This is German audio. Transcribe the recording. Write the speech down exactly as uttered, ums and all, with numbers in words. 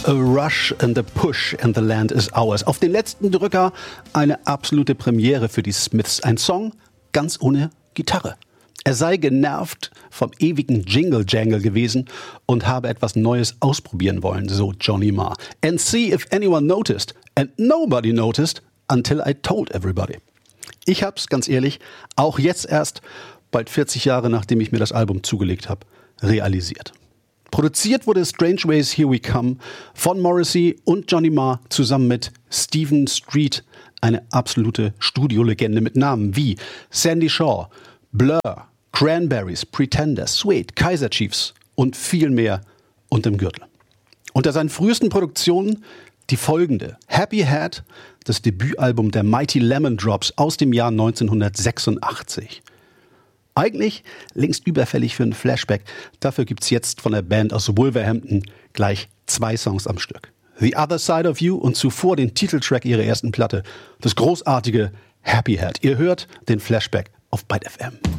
A Rush and a Push and the Land is Ours. Auf den letzten Drücker eine absolute Premiere für die Smiths. Ein Song ganz ohne Gitarre. Er sei genervt vom ewigen Jingle-Jangle gewesen und habe etwas Neues ausprobieren wollen, so Johnny Marr. And see if anyone noticed. And nobody noticed until I told everybody. Ich hab's, ganz ehrlich, auch jetzt erst, bald vierzig Jahre nachdem ich mir das Album zugelegt habe, realisiert. Produziert wurde Strange Ways Here We Come von Morrissey und Johnny Marr zusammen mit Stephen Street, eine absolute Studiolegende mit Namen wie Sandy Shaw, Blur, Cranberries, Pretenders, Suede, Kaiser Chiefs und viel mehr unterm Gürtel. Unter seinen frühesten Produktionen die folgende: Happy Hat, das Debütalbum der Mighty Lemon Drops aus dem Jahr neunzehnhundertsechsundachtzig. Eigentlich längst überfällig für einen Flashback. Dafür gibt's jetzt von der Band aus Wolverhampton gleich zwei Songs am Stück. The Other Side of You und zuvor den Titeltrack ihrer ersten Platte, das großartige Happy Hat. Ihr hört den Flashback auf Byte F M.